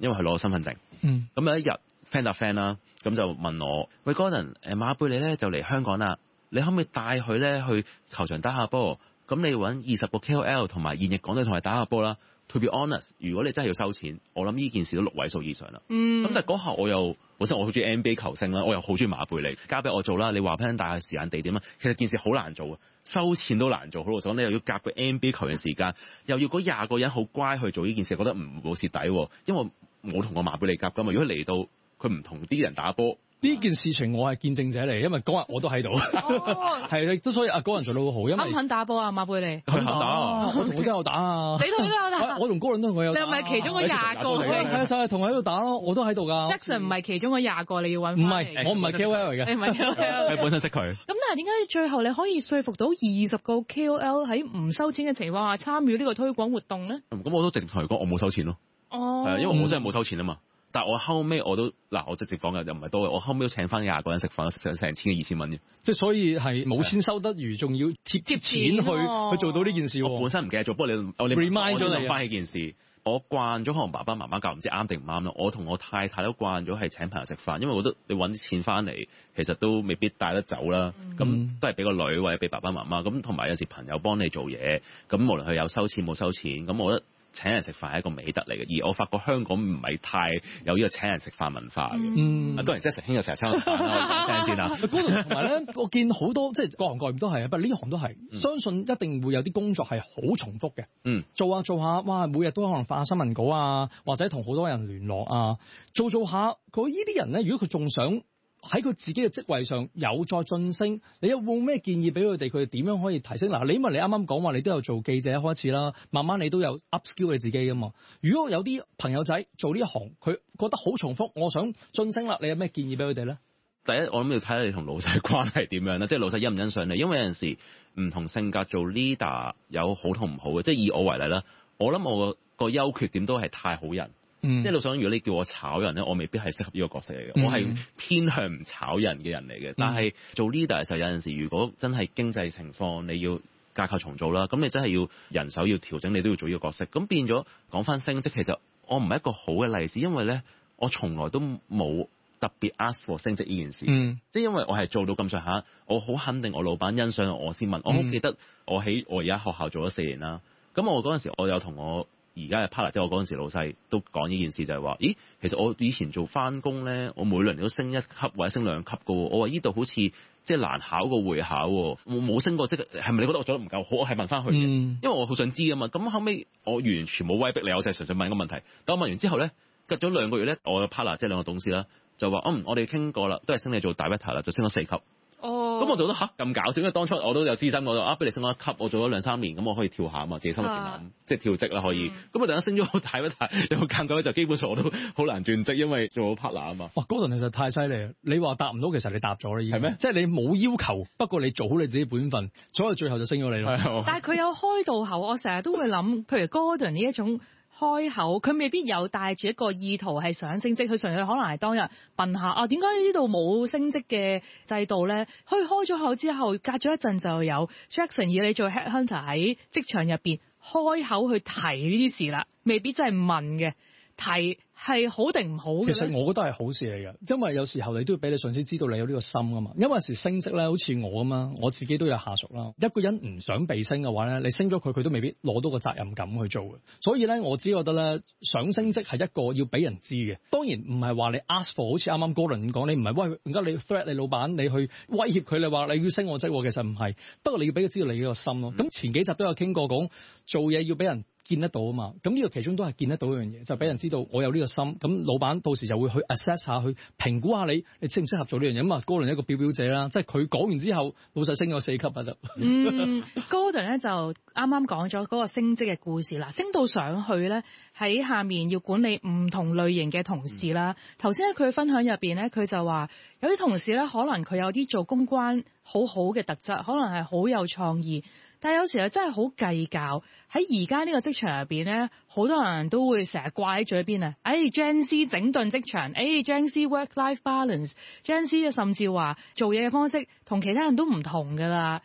因為佢攞咗身份證。咁有一日 friend 搭 friend 啦，咁就問我：喂 Gordon， 馬貝利咧就嚟香港啦，你可唔可以帶佢咧去球場打下波？咁你揾20個 KOL 同埋現役港隊同佢打下波啦。To be honest， 如果你真係要收錢，我諗呢件事都6位數以上啦。咁但係嗰下我又本身我好中意 NBA 球星啦，我又好中意馬貝利，交俾我做啦。你話俾人大嘅時間地點啊，其實件事好難做啊，收錢都難做。好老實講，你又要夾個 NBA 球員時間，又要嗰20個人好乖去做呢件事，覺得唔冇蝕底，因為冇同個馬貝利夾噶嘛。如果嚟到佢唔同啲人打波。 呢件事情我係見證者嚟，因為嗰日我都喺度，係都所以阿高人做到好好，因為肯唔肯打波啊？馬貝利佢肯打， 我同佢都有打啊， 你同佢都有打， 我同高人都同佢有打。 你係咪其中嗰20個？ 係啊，同佢喺度打咯，我都喺度㗎。 Jackson 唔係其中嗰20個，你要揾。 唔係，我唔係 KOL 嚟嘅。 你唔係 KOL， 你本身識佢。 咁但係點解最後你可以說服到20個 KOL 喺唔收錢嘅情況下參與呢個推廣活動咧？ 咁我都直接同佢講，我冇收錢咯。係啊，因為我真係冇收錢啊嘛。但係我後尾我都我直接講嘅就唔係多嘅，我後尾都請翻20個人食飯，食成1000、2000蚊嘅。 即係所以係冇錢收得餘，仲要貼錢去做到呢件事。 我本身唔記得咗，不過你 remind 咗你翻起件事。我慣咗可能爸爸媽媽教唔知啱定唔啱啦。我同我太太都慣咗係請朋友食飯，因為我覺得你揾啲錢翻嚟，其實都未必帶得走啦。咁都係俾個女或者俾爸爸媽媽。咁同埋有時朋友幫你做嘢，咁無論佢有收錢冇收錢，咁我覺得請人食飯係一個美德嚟嘅。而我發覺香港唔係太有呢個請人食飯文化嘅。當然即係成日請人食飯啦，我講聲先啦。 同埋咧，我見好多即係各行各業都係啊，不過呢行都係，相信一定會有啲工作係好重複嘅。做下，哇！每日都可能發新聞稿啊，或者同好多人聯絡啊，做下，佢呢啲人咧，如果佢仲想喺佢自己嘅職位上有再晉升，你有冇咩建議俾佢哋？佢哋點樣可以提升？嗱，因為你啱啱講話，你都有做記者開始啦，慢慢你都有 upskill 你自己噶嘛。如果有啲朋友仔做呢一行，佢覺得好重複，我想晉升啦，你有咩建議俾佢哋咧？ 第一，我諗要睇下你同老細關係點樣啦，即係老細欣唔欣賞你，因為有陣時唔同性格做 leader 有好同唔好嘅。即係以我為例啦，我諗我個優缺點都係太好人。即係老實講，如果你叫我炒人咧，我未必係適合呢個角色嚟嘅。我係偏向唔炒人嘅人嚟嘅。但係做 leader 嘅時候，有陣時如果真係經濟情況你要架構重組啦，咁你真係要人手要調整，你都要做呢個角色。咁變咗講翻升職，其實我唔係一個好嘅例子，因為咧我從來都冇特別 ask for 升職呢件事。即係因為我係做到咁上下，我好肯定我老闆欣賞我先問。我好記得我喺我而家學校做咗4年啦。咁我嗰陣時我有同我而家嘅 partner，即係我嗰陣時老細都講呢件事，就係話：咦，其實我以前做翻工咧，我每年都升1級或者升2級嘅喎。我話呢度好似即係難考過會考喎，我冇升過，即係咪你覺得我做得唔夠好？我係問翻佢嘅，因為我好想知啊嘛。咁後尾我完全冇威逼你，我就係純粹問個問題。但我問完之後咧，隔咗2個月咧，我嘅 partner 即係2個董事啦，就話：我哋傾過啦，都係升你做 director 啦，就升咗4級。咁我做得咁搞笑，因為當初我都有私心，我就俾你升咗1級，我做咗2-3年，咁我可以跳下啊嘛，自己心入邊諗，即係跳職啦可以。咁我突然間升咗大一大，有個間隔就基本上我都好難轉職，因為做好 partner 啊嘛。 哇，Gordon其實太犀利啦！你話答唔到，其實你答咗啦已經。係咩？即係你冇要求，不過你做好你自己本分，所以最後就升咗你咯。 但係佢有開到口，我成日都會諗，譬如 Gordon 呢一種開口，佢未必有帶住一個意圖係想升職，佢純粹可能係當日問下點解呢度冇升職嘅制度咧？佢開咗口之後，隔咗一陣就有 Jackson 以你做 headhunter 喺職場入邊開口去提呢啲事啦，未必真係問嘅，提係好定唔好嘅？ 其實我覺得係好事嚟嘅，因為有時候你都要俾你上司知道你有呢個心啊嘛。因為有時升職咧，好似我咁啊，我自己都有下屬啦。一個人唔想被升嘅話咧，你升咗佢，佢都未必攞到個責任感去做嘅。所以咧，我只覺得咧，想升職係一個要俾人知嘅。當然唔係話你 ask for， 好似啱啱Gordon咁講，你唔係喂，而家你 threat 你老闆，你去威脅佢，你話你要升我職，其實唔係。不過你要俾佢知道你呢個心咯。咁前幾集都有傾過講，做嘢要俾人見得到啊嘛，咁呢個其中都係見得到一樣嘢，就俾人知道我有呢個心，咁老闆到時就會去 assess 下，去評估下你適唔適合做呢樣嘢。咁啊，Gordon一個表者啦，即係佢講完之後，老細升咗4級啊就。 Gordon 咧就啱啱講咗嗰個升職嘅故事啦，升到上去咧喺下面要管理唔同類型嘅同事啦。頭先喺佢分享入邊咧，佢就話有啲同事咧可能佢有啲做公關好好嘅特質，可能係好有創意。但係有時候真係好計較，喺而家呢個職場入邊咧，好多人都會成日掛喺嘴邊啊！Gen Z 整頓職場，Gen Z work-life balance，Gen Z 甚至話做嘢嘅方式同其他人都唔同㗎啦。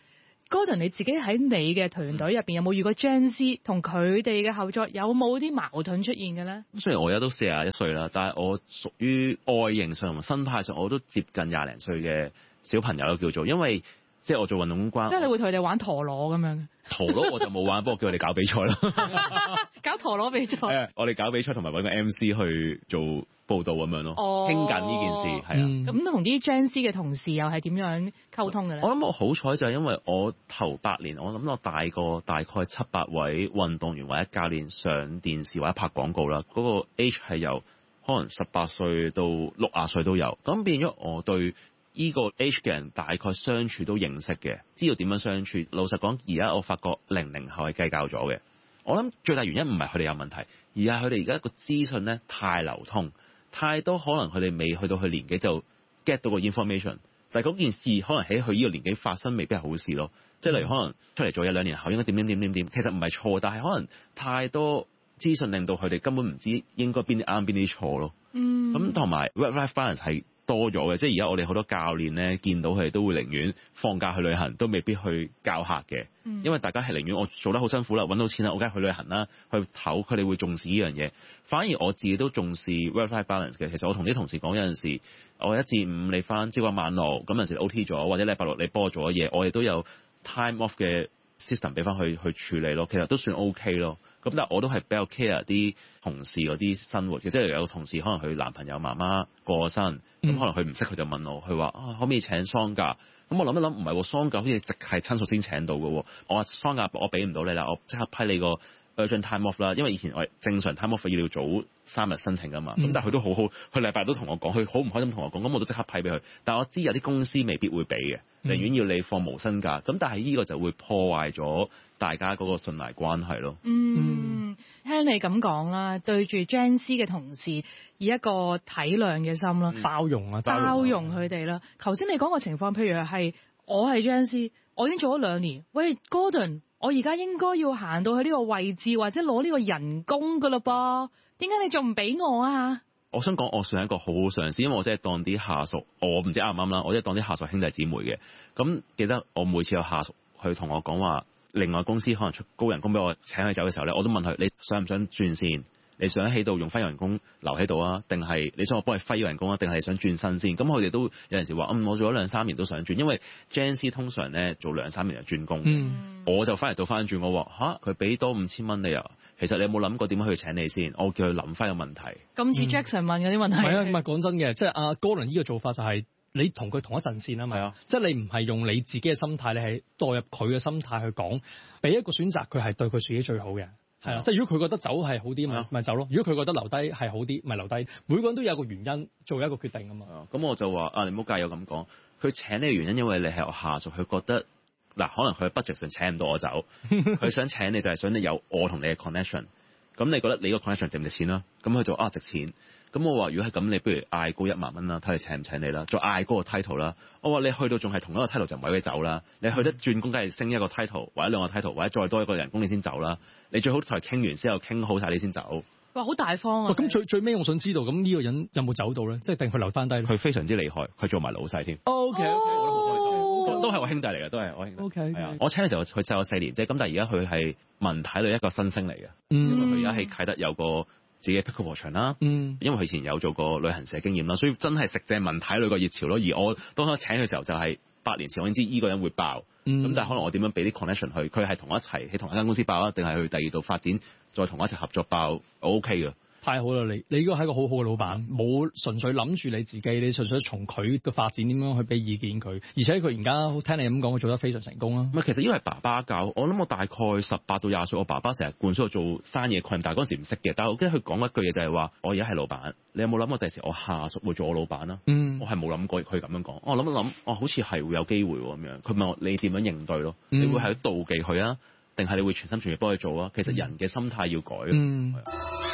Gordon 你自己喺你嘅團隊入邊有冇遇過 Gen Z 同佢哋嘅合作有冇啲矛盾出現嘅咧？ 雖然我而家都41歲啦，但係我屬於外形上同心態上我都接近20零歲嘅小朋友叫做，因為即係我做運動公關， 即係你會同佢哋玩陀螺咁樣？ 陀螺我就冇玩，不過叫佢哋搞比賽咯。 搞陀螺比賽。 我哋搞比賽同埋揾個 MC 去做報導咁樣咯。傾緊呢件事係啊。 咁同啲 Gen Z 嘅同事又係點樣溝通嘅咧？ 我諗我好彩就係因為我頭8年，我諗我帶過大概7-8位運動員或者教練上電視或者拍廣告啦。嗰個 age 係由可能18歲到60歲都有，咁變咗我對呢個 age 嘅人大概相處都認識嘅，知道點樣相處。老實講，而家我發覺00後係計較咗嘅。我諗最大原因唔係佢哋有問題，而係佢哋而家個資訊咧太流通，太多可能佢哋未去到佢年紀就 get 到個 information， 但係嗰件事可能喺佢呢個年紀發生未必係好事咯。即係例如可能出嚟做嘢2年後應該點，其實唔係錯，但係可能太多資訊令到佢哋根本唔知應該邊啲啱邊啲錯咯。咁同埋 work-life balance 係多咗嘅，即係而家我哋好多教練咧，見到佢哋都會寧願放假去旅行，都未必去教客嘅，因為大家係寧願我做得好辛苦啦，揾到錢啦，我梗係去旅行啦，去唞，佢哋會重視呢樣嘢。反而我自己都重視 work-life balance 嘅。其實我同啲同事講有陣時，我1至5你翻朝9晚6，咁有陣時 OT 咗，或者禮拜6你幫我做咗嘢，我哋都有 time off 嘅 system 俾翻去處理咯。其實都算 OK 咯。咁但係我都係比較 care 啲同事嗰啲生活嘅，即係有個同事可能佢男朋友媽媽過身，咁可能佢唔識，佢就問我，佢話可唔可以請喪假？咁我諗一諗，唔係喎，喪假好似直係親屬先請到嘅喎。我話喪假我俾唔到你啦，我即刻批你個 urgent time off 啦。因為以前我正常 time off 要早3日申請㗎嘛。咁但係佢都好好，佢禮拜都同我講，佢好唔開心同我講，咁我都即刻批俾佢。但係我知有啲公司未必會俾嘅，寧願要你放無薪假。咁但係呢個就會破壞咗大家嗰個信賴關係咯。 聽你咁講啦，對住 Gen Z 嘅同事以一個體諒嘅心啦， 包容佢哋啦。頭先你講個情況，譬如係我係 Gen Z，我已經做咗2年，喂 Gordon，我而家應該要行到去呢個位置或者攞呢個人工㗎嘞噃，點解你仲唔俾我啊？ 我想講，我算係一個好好上司，因為我真係當啲下屬，我唔知啱唔啱啦，我真係當啲下屬兄弟姊妹嘅。咁記得我每次有下屬去同我講話，另外公司可能出高人工俾我請佢走嘅時候咧，我都問佢：你想唔想轉線？你想喺度用翻人工留喺度啊？定係你想我幫你揮人工啊？定係想轉身先？咁佢哋都有陣時話：我做咗2-3年都想轉，因為 Gen Z 通常咧做2-3年就轉工。我就翻嚟倒翻轉，我話佢俾多5000蚊你啊！其實你有冇諗過點樣去請你先？我叫佢諗翻個問題。 咁似 Jackson 問嗰啲問題。 唔係講真嘅，即係阿 Gordon 呢個做法就係你同佢同一陣線啊嘛。即係你唔係用你自己嘅心態，你係代入佢嘅心態去講，俾一個選擇佢係對佢自己最好嘅。係啊，即係如果佢覺得走係好啲，咪走咯；如果佢覺得留低係好啲，咪留低。每個人都有個原因做一個決定啊嘛。 咁我就話你唔好介意我咁講。佢請你嘅原因，因為你係我下屬，佢覺得嗱，可能佢 budget 上請唔到我走，佢想請你就係想你有我同你嘅 connection。咁你覺得你個 connection 值唔值錢啦？咁佢就值錢。咁我話如果係咁，你不如嗌高1萬蚊啦，睇佢請唔請你啦，再嗌高個 title 啦。我話你去到仲係同一個 title 就唔係佢走啦。你去得轉工，梗係升一個 title 或者2個 title 或者再多一個人工你先走啦。你最好同佢傾完之後傾好晒你先走。 哇，好大方啊！ 咁最尾我想知道，咁呢個人有冇走到咧？即係定佢留翻低？ 佢非常之厲害，佢做埋老細添。 OK，我都好開心。 都係我兄弟嚟嘅，都係我兄弟。 OK， 係啊，我請嘅時候佢細我4年啫，咁但係而家佢係文體類一個新星嚟嘅，因為佢而家喺啟德有個自己嘅 pickleball 場啦。因為佢以前有做過旅行社經驗啦，所以真係食正文體類個熱潮咯。而我當初請嘅時候就係8年前，我已經知呢個人會爆。咁但係可能我點樣俾啲 connection 佢？佢係同我一齊喺同一間公司爆啊，定係去第二度發展，再同我一齊合作爆？我 OK 嘅。 太好啦！你呢個係一個好好嘅老闆，冇純粹諗住你自己，你純粹從佢嘅發展點樣去俾意見佢，而且佢而家聽你咁講，佢做得非常成功啦。 其實因為爸爸教我，諗我大概18到20歲，我爸爸成日灌輸我做生意嘅概念，但係嗰陣時唔識嘅。但係我記得佢講一句嘢就係話：我而家係老闆，你有冇諗過第時我下屬會做我老闆啊？我係冇諗過佢咁樣講。我諗一諗，好似係會有機會喎咁樣。佢問我你點樣應對咯？你會係妒忌佢啊，定係你會全心全意幫佢做啊？其實人嘅心態要改。